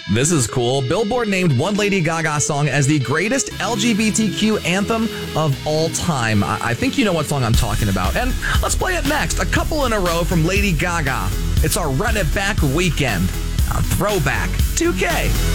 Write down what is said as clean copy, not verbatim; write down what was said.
This is cool. Billboard named one Lady Gaga song as the greatest LGBTQ anthem of all time. I think you know what song I'm talking about. And let's play it next. A couple in a row from Lady Gaga. It's our Run It Back weekend. A throwback 2K.